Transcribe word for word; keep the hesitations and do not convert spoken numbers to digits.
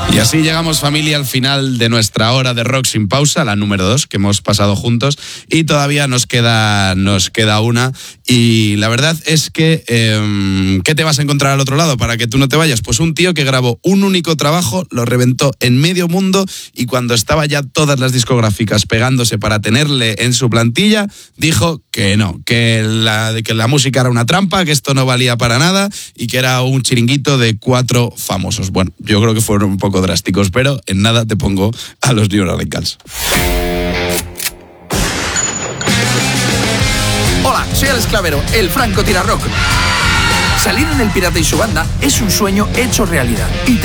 Y así llegamos, familia, al final de nuestra hora de rock sin pausa, la número dos, que hemos pasado juntos, y todavía nos queda, nos queda una. Y la verdad es que, eh, ¿qué te vas a encontrar al otro lado para que tú no te vayas? Pues un tío que grabó un único trabajo, lo reventó en medio mundo, y cuando estaba ya todas las discográficas pegándose para tenerle en su plantilla, dijo que no, que la, que la música era una trampa, que esto no valía para nada y que era un chiringuito de cuatro famosos. Bueno, yo creo que fueron un poco drásticos, pero en nada te pongo a los New Radicals. Hola, soy Alex Clavero, el Franco Tira Rock. Salir en El Pirata y su banda es un sueño hecho realidad y te